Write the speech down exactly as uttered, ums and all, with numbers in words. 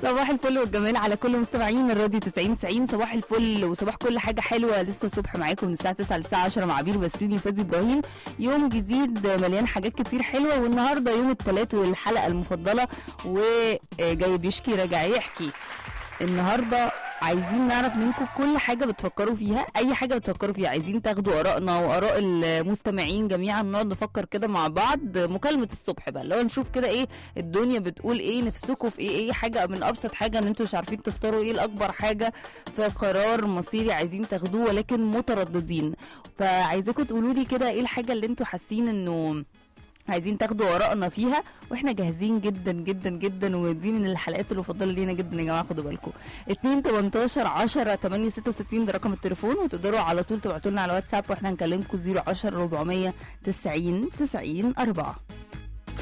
صباح الفل والجمال على كل مستمعين الراديو تسعين تسعين. صباح الفل وصباح كل حاجه حلوه. لسه الصبح معاكم من الساعه تسعة للساعه عشرة مع عبير بسيوني وفادي ابراهيم. يوم جديد مليان حاجات كتير حلوه، والنهارده يوم الثلاث والحلقه المفضله وجاي بيشكي راجع يحكي. النهارده عايزين نعرف منكم كل حاجه بتفكروا فيها، اي حاجه بتفكروا فيها. عايزين تاخدوا ارائنا واراء المستمعين جميعا، نقعد نفكر كده مع بعض. مكالمه الصبح بقى اللي هو نشوف كده ايه الدنيا بتقول، ايه نفسكم في ايه، ايه حاجه من ابسط حاجه ان انتوا مش عارفين تفطروا، ايه الاكبر حاجه في قرار مصيري عايزين تاخدوه ولكن مترددين. فعايزاكم تقولوا لي كده ايه الحاجه اللي انتوا حاسين انه عايزين تاخدوا ارائنا فيها، واحنا جاهزين جدا جدا جدا. ودي من الحلقات المفضله لينا جدا يا جماعه، خدوا بالكم. اتنين تمنتاشر عشرة تمانية ستة وستين ده رقم التليفون، وتقدروا على طول تبعتوا لنا على واتساب واحنا نكلمكم صفر عشرة أربعمية تسعين تسعين أربعة.